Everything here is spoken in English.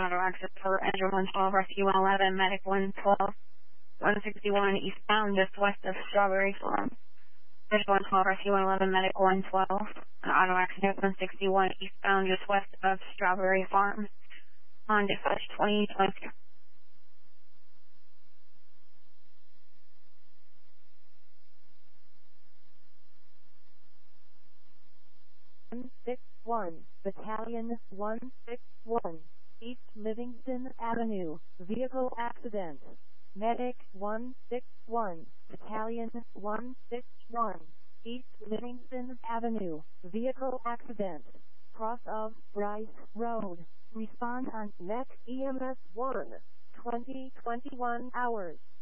auto access for Engine 112, Rescue 111, Medic 112, 161 eastbound, just west of Strawberry Farm. Engine 112, Rescue 111, Medic 112, an auto accident 161 eastbound, just west of Strawberry Farm. On dispatch 2020. 161, Battalion 161, East Livingston Avenue, vehicle accident. Medic 161, Battalion 161, East Livingston Avenue, vehicle accident. Cross of Bryce Road. Respond on Net EMS 1, 2021 hours.